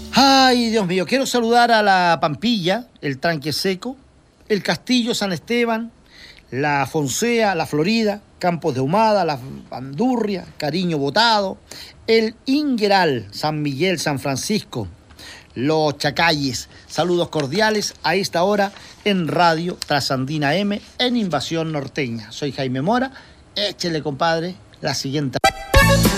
Ay, Dios mío, quiero saludar a la Pampilla, el Tranque Seco, el Castillo San Esteban, la Fonsea, la Florida, Campos de Humada, la Bandurria, Cariño Botado, el Ingueral, San Miguel, San Francisco, los Chacalles. Saludos cordiales a esta hora en Radio Trasandina M en Invasión Norteña. Soy Jaime Mora. Échele, compadre, la siguiente.